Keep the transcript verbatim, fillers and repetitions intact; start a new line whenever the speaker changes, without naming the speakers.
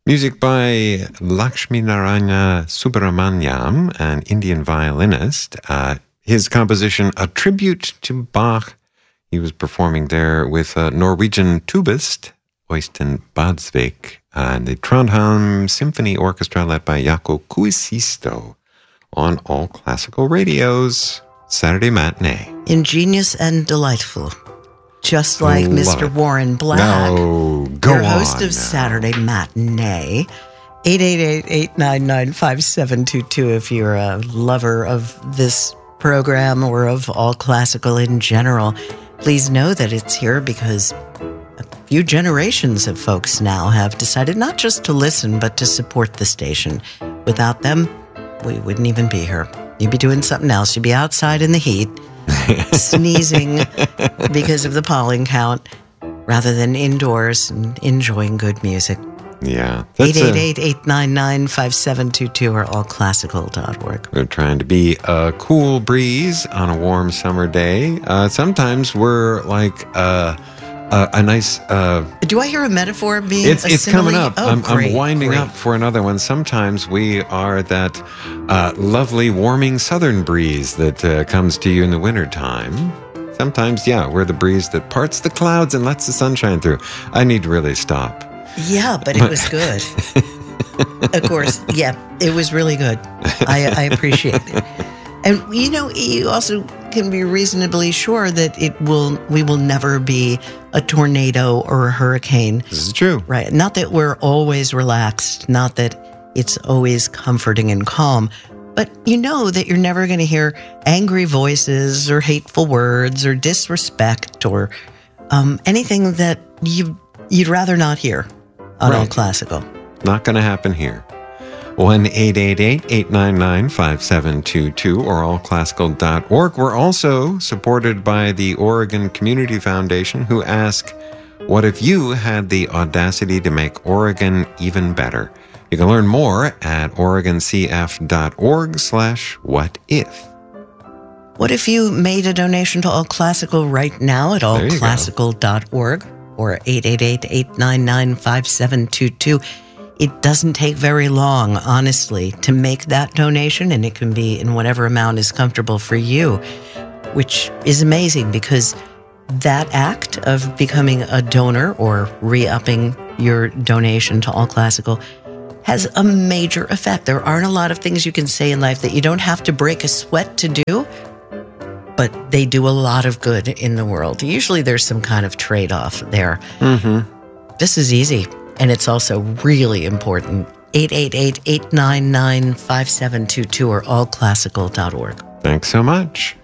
Music by Lakshmi Narayana Subramanyam, an Indian violinist. Uh, his composition, A Tribute to Bach. He was performing there with a Norwegian tubist, Øystein Badsvik, and the Trondheim Symphony Orchestra led by Jaakko Kuusisto on All Classical Radio's Saturday Matinee.
Ingenious and delightful. Just like
Love
Mister
it.
Warren Black,
No, go
your
on
host of
now.
Saturday Matinee. eight eight eight, eight nine nine, five seven two two if you're a lover of this program or of all classical in general. Please know that it's here because a few generations of folks now have decided not just to listen, but to support the station. Without them, we wouldn't even be here. You'd be doing something else. You'd be outside in the heat, sneezing because of the pollen count, rather than indoors and enjoying good music.
Yeah.
eight
that's
eight
a-
eight, eight nine nine, five seven two two or all classical dot org.
We're trying to be a cool breeze on a warm summer day. Uh, sometimes we're like uh, a, a nice... Uh,
Do I hear a metaphor being
it's
a
it's
simile?
coming up.
Oh,
I'm,
great,
I'm winding
great.
up for another one. Sometimes we are that uh, lovely, warming southern breeze that uh, comes to you in the wintertime. Sometimes, yeah, we're the breeze that parts the clouds and lets the sun shine through. I need to really stop.
Yeah, but it was good. Of course, yeah, it was really good. I, I appreciate it. And, you know, you also can be reasonably sure that it will. we will never be a tornado or a hurricane.
This is true.
Right. Not that we're always relaxed, not that it's always comforting and calm, but you know that you're never going to hear angry voices or hateful words or disrespect or um, anything that you, you'd rather not hear on All
Right.
Classical.
Not going to happen here. one eight eight eight, eight nine nine, five seven two two or all classical dot org. We're also supported by the Oregon Community Foundation, who ask, what if you had the audacity to make Oregon even better? You can learn more at oregoncf.org slash what if.
What if you made a donation to All Classical right now at all
There you go.
classical dot org or eight eight eight, eight nine nine, five seven two two? It doesn't take very long, honestly, to make that donation, and it can be in whatever amount is comfortable for you, which is amazing because that act of becoming a donor or re-upping your donation to All Classical has a major effect. There aren't a lot of things you can say in life that you don't have to break a sweat to do, but they do a lot of good in the world. Usually there's some kind of trade-off there.
Mm-hmm.
This is easy, and it's also really important. eight eight eight, eight nine nine, five seven two two or all classical dot org.
Thanks so much.